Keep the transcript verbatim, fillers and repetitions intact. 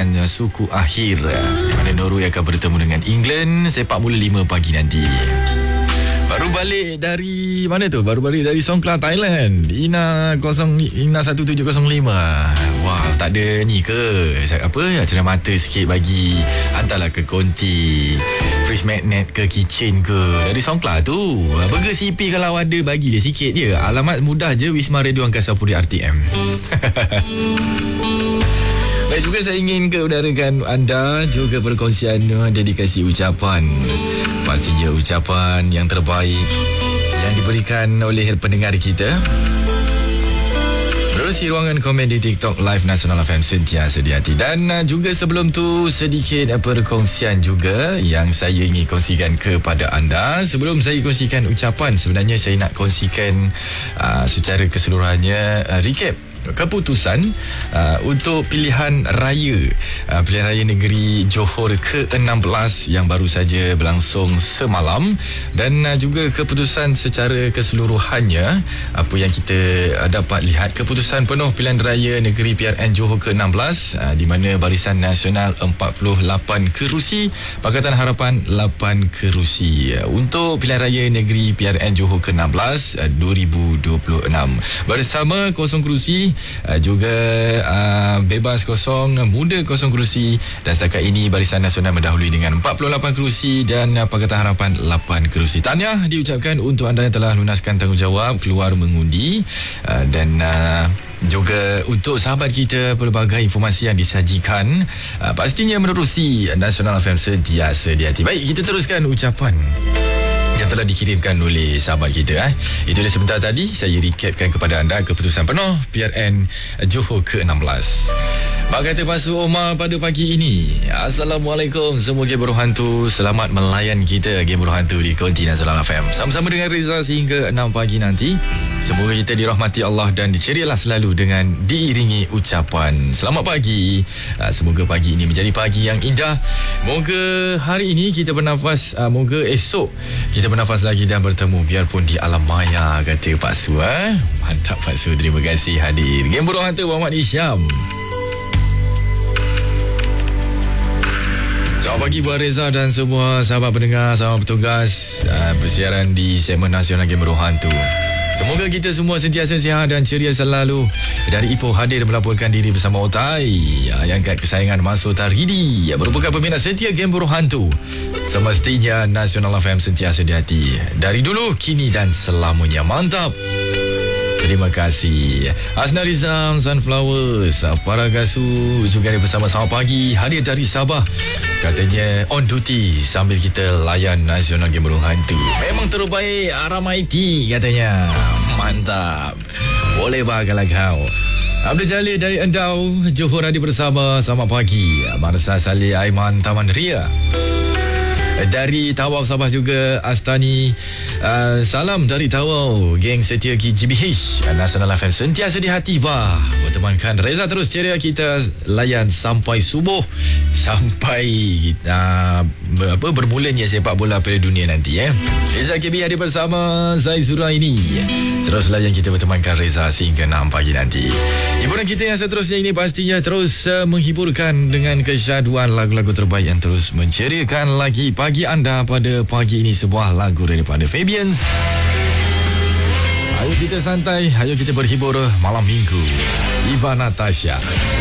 pertandingan uh, suku akhir uh, di mana Norway akan bertemu dengan England sepak bola lima pagi nanti. Baru balik dari mana tu? Baru balik dari Songkla, Thailand. Ina kosong Ina satu tujuh kosong lima. Wah, tak ada ni ke? Apa? Cerah mata sikit bagi hantarlah ke konti. Fridge magnet ke kitchen ke. Dari Songkla tu. Burger C P kalau ada bagi dia sikit je. Alamat mudah je, Wisma Radio Angkasa Puri R T M. Baik, juga saya ingin keudarakan anda juga perkongsian dedikasi ucapan. Pastinya ucapan yang terbaik yang diberikan oleh pendengar kita. Menerusi ruangan komen di TikTok Live Nasional F M sentiasa di hati. Dan uh, juga sebelum tu sedikit uh, perkongsian juga yang saya ingin kongsikan kepada anda. Sebelum saya kongsikan ucapan, sebenarnya saya nak kongsikan uh, secara keseluruhannya uh, recap keputusan uh, untuk pilihan raya uh, pilihan raya negeri Johor ke enam belas yang baru saja berlangsung semalam, dan uh, juga keputusan secara keseluruhannya apa yang kita uh, dapat lihat keputusan penuh pilihan raya negeri P R N Johor ke enam belas uh, di mana Barisan Nasional empat puluh lapan kerusi, Pakatan Harapan lapan kerusi. Uh, untuk pilihan raya negeri P R N Johor ke enam belas uh, dua ribu dua puluh enam bersama kosong kerusi, Uh, juga uh, bebas kosong, muda kosong kerusi, dan setakat ini Barisan Nasional mendahului dengan empat puluh lapan kerusi dan uh, Pakatan Harapan lapan kerusi. Tahniah diucapkan untuk anda yang telah lunaskan tanggungjawab keluar mengundi, uh, dan uh, juga untuk sahabat kita pelbagai informasi yang disajikan uh, pastinya menerusi Nasional F M sentiasa di hati. Baik, kita teruskan ucapan yang telah dikirimkan oleh sahabat kita. eh. Itu dia sebentar tadi saya recapkan kepada anda keputusan penuh P R N Johor ke enam belas. Mak kata Pasu Omar pada pagi ini, Assalamualaikum semua game berhantu, selamat melayan kita game berhantu di konti Nasional F M. Sama-sama dengan Reza sehingga enam pagi nanti. Semoga kita dirahmati Allah dan dicerialah selalu dengan diiringi ucapan selamat pagi. Semoga pagi ini menjadi pagi yang indah. Moga hari ini kita bernafas, moga esok kita bernafas lagi dan bertemu biarpun di alam maya, kata Pak Su. eh? Mantap Pak Su, terima kasih hadir. Game berhantu Muhammad Isyam. Selamat pagi buat Reza dan semua sahabat pendengar, sahabat bertugas uh, bersiaran di segmen Nasional Game Berhantu. Semoga kita semua sentiasa sihat dan ceria selalu. Dari Ipoh hadir melaporkan diri bersama Otai, yang kat kesayangan Masud Tarhidi yang merupakan peminat setia Game Berhantu. Semestinya Nasional F M sentiasa di hati, dari dulu, kini dan selamanya. Mantap. Terima kasih. Asna Rizam, Sunflowers, para gasu juga bersama Selamat Pagi, hadir dari Sabah. Katanya on duty sambil kita layan Nasional Game Berhantu. Memang terbaik Aram I T katanya. Mantap. Boleh bah kalau kau. Abdul Jalil dari Endau, Johor hadir bersama Selamat Pagi. Marsa Salih Aiman Taman Ria. Dari Tawau Sabah juga Astani, uh, salam dari Tawau, geng setia G B H Nasional F M sentiasa di hati bah. Bertemankan Reza terus ceria, kita layan sampai subuh, sampai uh, apa bermulanya sepak bola Piala Dunia nanti eh. Reza K B hadir bersama Zai Zuraini. Terus layan kita bertemankan Reza sehingga enam pagi nanti. Hiburan kita yang seterusnya ini pastinya terus uh, menghiburkan dengan kesyaduan lagu-lagu terbaik yang terus menceriakan lagi pagi anda pada pagi ini. Sebuah lagu daripada Fabians. Ayo kita santai, ayo kita berhibur malam minggu. Iva Natasha.